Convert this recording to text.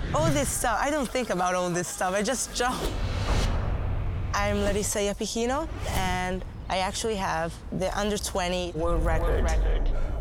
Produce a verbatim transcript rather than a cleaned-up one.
All this stuff, I don't think about all this stuff, I just jump. I'm Larissa Iapichino, and I actually have the under twenty world record. World record.